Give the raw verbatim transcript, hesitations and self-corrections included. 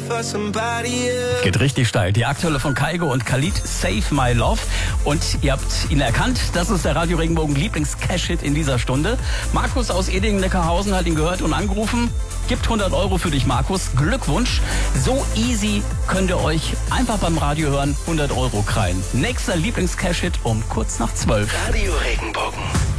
Geht richtig steil. Die aktuelle von Kygo und Khalid, Save My Love. Und ihr habt ihn erkannt, das ist der Radio Regenbogen Lieblings-Cash-Hit in dieser Stunde. Markus aus Edingen-Neckarhausen hat ihn gehört und angerufen. Gibt hundert Euro für dich, Markus. Glückwunsch. So easy könnt ihr euch einfach beim Radio hören hundert Euro krallen. Nächster Lieblings-Cash-Hit um kurz nach zwölf. Radio Regenbogen.